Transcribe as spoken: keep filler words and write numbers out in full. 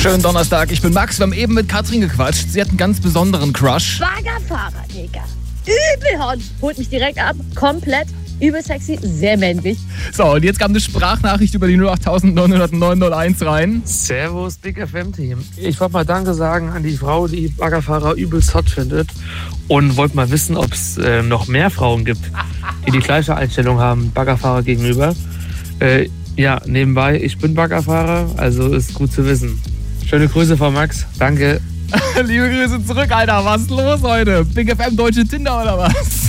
Schönen Donnerstag, ich bin Max. Wir haben eben mit Katrin gequatscht. Sie hat einen ganz besonderen Crush. Baggerfahrer, Digga. Übel hot. Holt mich direkt ab. Komplett. Übel sexy. Sehr männlich. So, und jetzt kam eine Sprachnachricht über die null acht neun null neun null eins rein. Servus, Big F M-Team. Ich wollte mal Danke sagen an die Frau, die Baggerfahrer übelst hot findet. Und wollte mal wissen, ob es äh, noch mehr Frauen gibt, die die gleiche Einstellung haben, Baggerfahrer gegenüber. Äh, ja, nebenbei, ich bin Baggerfahrer, also ist gut zu wissen. Schöne Grüße von Max. Danke. Liebe Grüße zurück, Alter. Was ist los heute? Big F M Deutsche Tinder oder was?